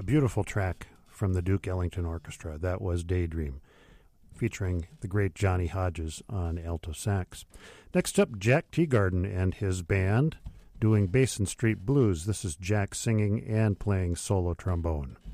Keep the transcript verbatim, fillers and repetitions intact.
A beautiful track from the Duke Ellington Orchestra. That was Daydream, featuring the great Johnny Hodges on alto sax. Next up, Jack Teagarden and his band doing Basin Street Blues. This is Jack singing and playing solo trombone.